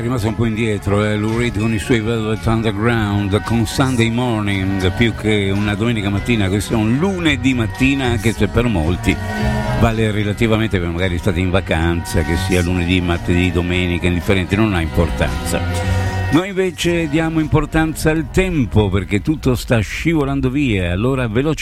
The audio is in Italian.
rimasto un po' indietro, Lou Reed con i suoi Velvet Underground, con Sunday Morning, più che una domenica mattina, questo è un lunedì mattina, anche se per molti vale relativamente, per magari state in vacanza, che sia lunedì, martedì, domenica, indifferente, non ha importanza. Noi invece diamo importanza al tempo, perché tutto sta scivolando via, allora veloce